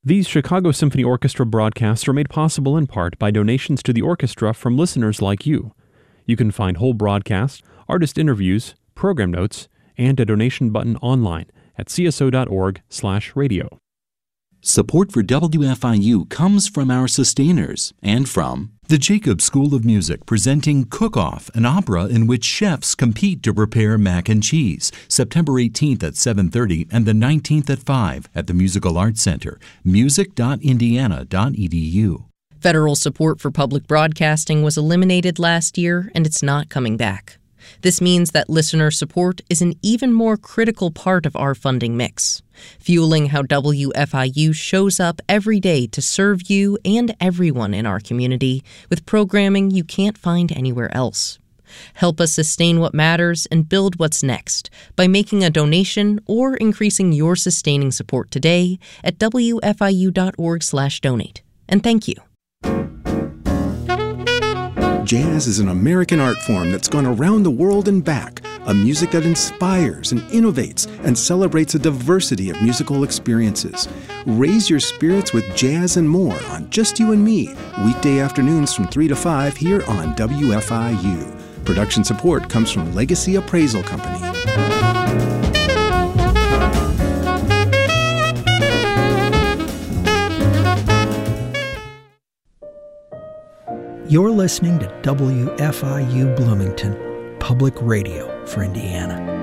These Chicago Symphony Orchestra broadcasts are made possible in part by donations to the orchestra from listeners like you. You can find whole broadcasts, artist interviews, program notes, and a donation button online at cso.org/radio. Support for WFIU comes from our sustainers and from the Jacobs School of Music, presenting Cook Off, an opera in which chefs compete to prepare mac and cheese, September 18th at 7:30 and the 19th at 5 at the Musical Arts Center, music.indiana.edu. Federal support for public broadcasting was eliminated last year, and it's not coming back. This means that listener support is an even more critical part of our funding mix, fueling how WFIU shows up every day to serve you and everyone in our community with programming you can't find anywhere else. Help us sustain what matters and build what's next by making a donation or increasing your sustaining support today at wfiu.org/donate. And thank you. Jazz is an American art form that's gone around the world and back, a music that inspires and innovates and celebrates a diversity of musical experiences. Raise your spirits with jazz and more on Just You and Me, weekday afternoons from 3 to 5 here on WFIU. Production support comes from Legacy Appraisal Company. You're listening to WFIU Bloomington, public radio for Indiana.